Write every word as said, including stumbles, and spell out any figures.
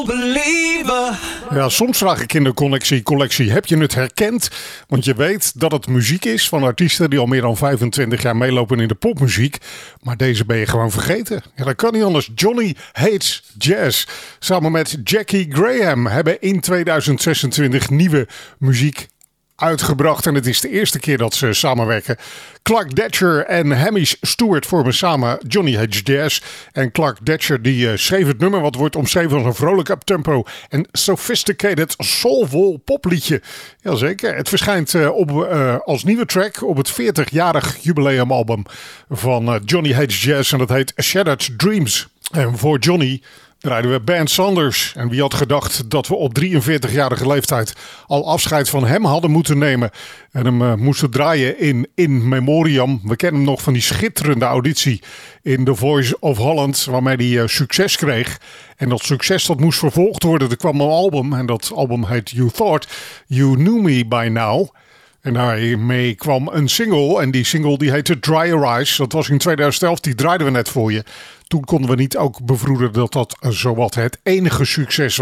Ja, soms vraag ik in de collectie, collectie, heb je het herkend? Want je weet dat het muziek is van artiesten die al meer dan vijfentwintig jaar meelopen in de popmuziek. Maar deze ben je gewoon vergeten. Ja, dat kan niet anders. Johnny Hates Jazz. Samen met Jackie Graham hebben in tweeduizend zesentwintig nieuwe muziek uitgebracht. En het is de eerste keer dat ze samenwerken. Clark Datcher en Hamish Stewart vormen samen Johnny Hates Jazz. En Clark Datcher die uh, schreef het nummer wat wordt omschreven als een vrolijk uptempo en sophisticated soulful popliedje. Jazeker, het verschijnt uh, op, uh, als nieuwe track op het veertigjarig jubileumalbum van uh, Johnny Hates Jazz. En dat heet Shattered Dreams. En voor Johnny draaiden we Ben Saunders. En wie had gedacht dat we op drieënveertigjarige leeftijd al afscheid van hem hadden moeten nemen. En hem uh, moesten draaien in In Memoriam. We kennen hem nog van die schitterende auditie in The Voice of Holland. Waarmee hij uh, succes kreeg. En dat succes dat moest vervolgd worden. Er kwam een album. En dat album heet You Thought You Knew Me By Now. En daarmee kwam een single. En die single die heette Dry Your Eyes. Dat was in tweeduizend elf. Die draaiden we net voor je. Toen konden we niet ook bevroeden dat dat zowat het enige succes was.